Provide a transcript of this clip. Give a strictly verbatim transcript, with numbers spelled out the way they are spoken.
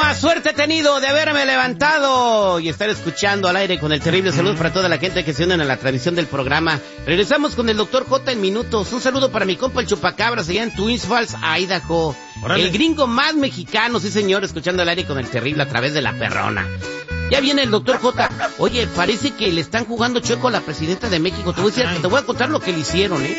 La suerte he tenido de haberme levantado y estar escuchando al aire con el terrible. Saludos para toda la gente que se unen a la transmisión del programa. Regresamos con el doctor J en minutos. Un saludo para mi compa el Chupacabras allá en Twins Falls, Idaho. Órale. El gringo más mexicano, sí señor, escuchando al aire con el terrible a través de la perrona. Ya viene el doctor J. Oye, parece que le están jugando chueco a la presidenta de México. Te voy a decir, te voy a contar lo que le hicieron, ¿eh?